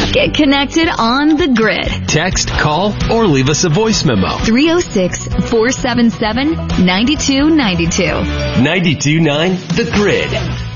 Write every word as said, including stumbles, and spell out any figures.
Get connected on the grid. Text, call, or leave us a voice memo. three oh six, four seven seven, nine two nine two. ninety-two point nine The Grid.